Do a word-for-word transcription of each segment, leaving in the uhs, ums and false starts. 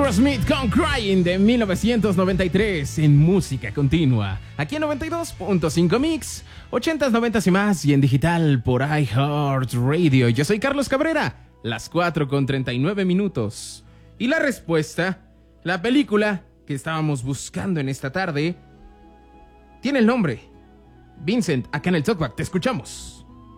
Aerosmith con Crying de mil novecientos noventa y tres en música continua. Aquí en noventa y dos punto cinco Mix, ochentas, noventas y más y en digital por iHeartRadio. Yo soy Carlos Cabrera, las cuatro con treinta y nueve minutos. Y la respuesta, la película que estábamos buscando en esta tarde, tiene el nombre. Vincent, acá en el Talkback, te escuchamos.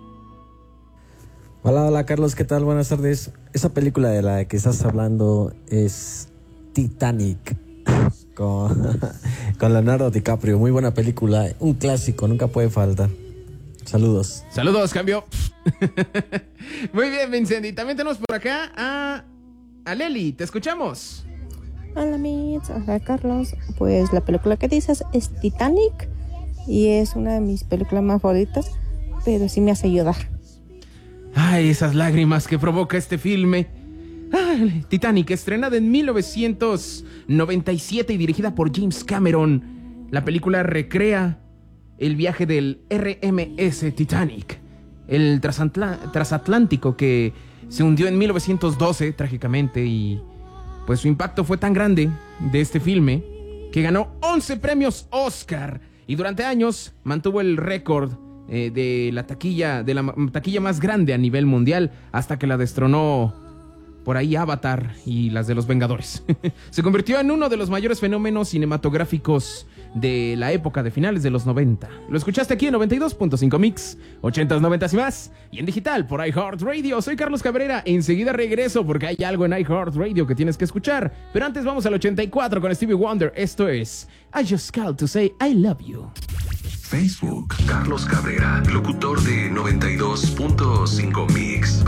Hola, hola Carlos, ¿qué tal? Buenas tardes. Esa película de la que estás hablando es Titanic con, con Leonardo DiCaprio. Muy buena película, un clásico, nunca puede faltar. Saludos. Saludos, cambio. Muy bien, Vincent. Y también tenemos por acá a, a Leli, te escuchamos. Hola, mis, hola Carlos. Pues la película que dices es Titanic y es una de mis películas más favoritas, pero sí me hace llorar. Ay, esas lágrimas que provoca este filme. Ay, Titanic, estrenada en mil novecientos noventa y siete y dirigida por James Cameron. La película recrea el viaje del R M S Titanic, el transatl- transatlántico que se hundió en mil novecientos doce trágicamente, y pues su impacto fue tan grande de este filme que ganó once premios Oscar y durante años mantuvo el récord Eh, de la taquilla, de la taquilla más grande a nivel mundial, hasta que la destronó por ahí Avatar y las de los Vengadores. Se convirtió en uno de los mayores fenómenos cinematográficos de la época de finales de los noventa. Lo escuchaste aquí en noventa y dos punto cinco Mix, ochentas, noventas y más, y en digital por iHeartRadio. Soy Carlos Cabrera, enseguida regreso porque hay algo en iHeartRadio que tienes que escuchar, pero antes vamos al ochenta y cuatro con Stevie Wonder. Esto es I Just Called to Say I Love You. Facebook, Carlos Cabrera, locutor de noventa y dos punto cinco Mix.